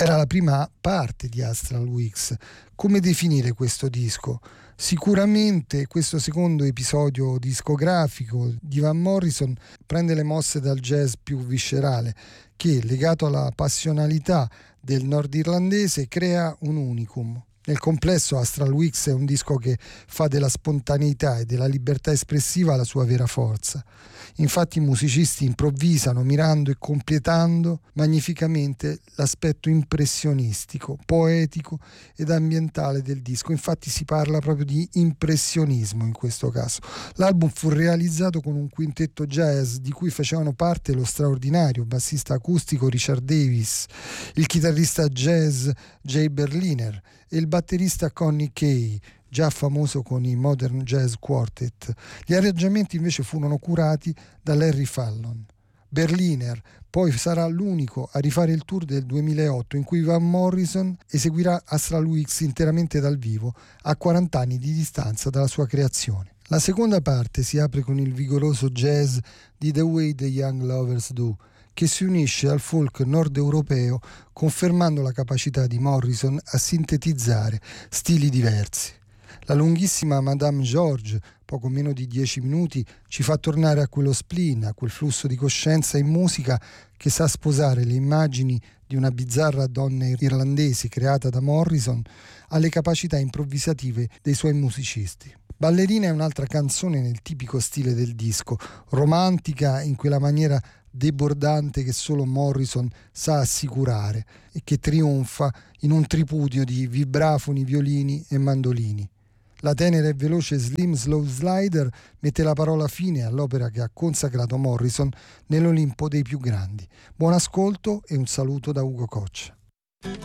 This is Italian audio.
Era la prima parte di Astral Weeks. Come definire questo disco? Sicuramente questo secondo episodio discografico di Van Morrison prende le mosse dal jazz più viscerale, che, legato alla passionalità del nordirlandese, crea un unicum. Nel complesso Astral Weeks è un disco che fa della spontaneità e della libertà espressiva la sua vera forza. Infatti i musicisti improvvisano mirando e completando magnificamente l'aspetto impressionistico, poetico ed ambientale del disco. Infatti si parla proprio di impressionismo in questo caso. L'album fu realizzato con un quintetto jazz di cui facevano parte lo straordinario bassista acustico Richard Davis, il chitarrista jazz Jay Berliner e il batterista Connie Kay, già famoso con i Modern Jazz Quartet. Gli arrangiamenti invece furono curati da Larry Fallon. Berliner poi sarà l'unico a rifare il tour del 2008 in cui Van Morrison eseguirà Astral Weeks interamente dal vivo a 40 anni di distanza dalla sua creazione. La seconda parte si apre con il vigoroso jazz di The Way the Young Lovers Do, che si unisce al folk nord europeo, confermando la capacità di Morrison a sintetizzare stili diversi. La lunghissima Madame George, poco meno di 10 minuti, ci fa tornare a quello spleen, a quel flusso di coscienza in musica che sa sposare le immagini di una bizzarra donna irlandese creata da Morrison alle capacità improvvisative dei suoi musicisti. Ballerina è un'altra canzone nel tipico stile del disco, romantica in quella maniera debordante che solo Morrison sa assicurare e che trionfa in un tripudio di vibrafoni, violini e mandolini. La tenera e veloce Slim Slow Slider mette la parola fine all'opera che ha consacrato Morrison nell'Olimpo dei più grandi. Buon ascolto e un saluto da Ugo Coccia.